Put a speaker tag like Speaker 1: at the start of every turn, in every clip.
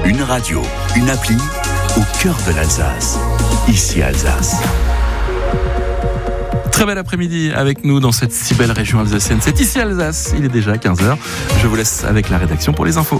Speaker 1: Une radio, une appli au cœur de l'Alsace. Ici Alsace.
Speaker 2: Très bel après-midi avec nous dans cette si belle région alsacienne. C'est ici Alsace, il est déjà 15h. Je vous laisse avec la rédaction pour les infos.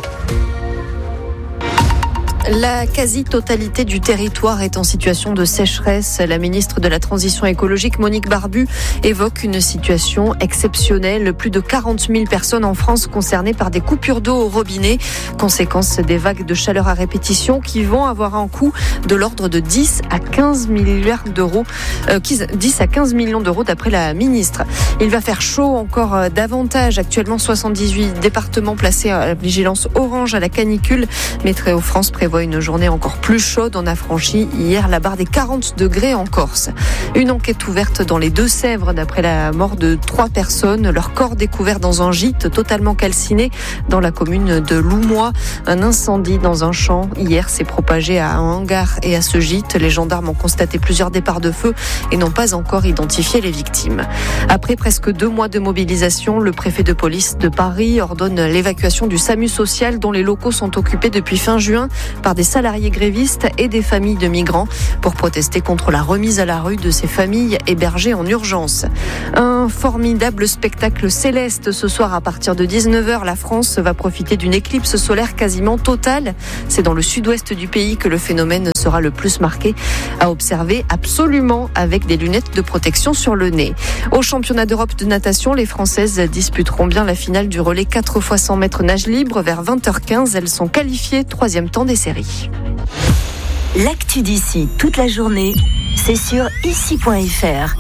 Speaker 3: La quasi-totalité du territoire est en situation de sécheresse. La ministre de la Transition écologique, Monique Barbu, évoque une situation exceptionnelle. Plus de 40 000 personnes en France concernées par des coupures d'eau au robinet. Conséquence des vagues de chaleur à répétition qui vont avoir un coût de l'ordre de 10 à 15 milliards d'euros. 10 à 15 millions d'euros d'après la ministre. Il va faire chaud encore davantage. Actuellement, 78 départements placés à la vigilance orange à la canicule. Météo France prévoit une journée encore plus chaude. On a franchi hier la barre des 40 degrés en Corse. Une enquête ouverte dans les Deux-Sèvres d'après la mort de 3 personnes. Leur corps découvert dans un gîte totalement calciné dans la commune de Loumois. Un incendie dans un champ hier s'est propagé à un hangar et à ce gîte. Les gendarmes ont constaté plusieurs départs de feu et n'ont pas encore identifié les victimes. Après presque 2 mois de mobilisation, le préfet de police de Paris ordonne l'évacuation du SAMU social dont les locaux sont occupés depuis fin juin par des salariés grévistes et des familles de migrants pour protester contre la remise à la rue de ces familles hébergées en urgence. Un formidable spectacle céleste ce soir à partir de 19h. La France va profiter d'une éclipse solaire quasiment totale. C'est dans le sud-ouest du pays que le phénomène sera le plus marqué, à observer absolument avec des lunettes de protection sur le nez. Au championnat d'Europe de natation, les Françaises disputeront bien la finale du relais 4 x 100 mètres nage libre vers 20h15. Elles sont qualifiées 3e temps des séries.
Speaker 4: L'actu d'ici toute la journée, c'est sur ici.fr.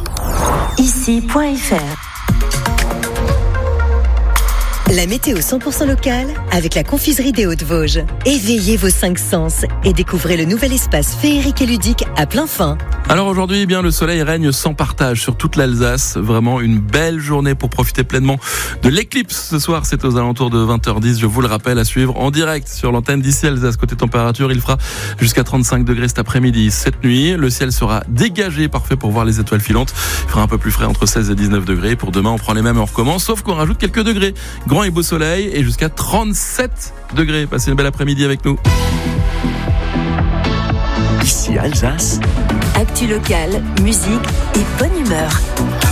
Speaker 4: Ici.fr. La météo 100% locale avec la confiserie des Hauts-de-Vosges. Éveillez vos 5 sens et découvrez le nouvel espace féerique et ludique à plein fin.
Speaker 2: Alors aujourd'hui, eh bien, le soleil règne sans partage sur toute l'Alsace. Vraiment une belle journée pour profiter pleinement de l'éclipse. Ce soir, c'est aux alentours de 20h10. Je vous le rappelle, à suivre en direct sur l'antenne d'ici Alsace. Côté température, il fera jusqu'à 35 degrés cet après-midi. Cette nuit, le ciel sera dégagé, parfait pour voir les étoiles filantes. Il fera un peu plus frais entre 16 et 19 degrés. Pour demain, on prend les mêmes et on recommence, sauf qu'on rajoute quelques degrés. Grand et beau soleil et jusqu'à 37 degrés. Passez une belle après-midi avec nous.
Speaker 1: Ici Alsace.
Speaker 4: Actu locale, musique et bonne humeur.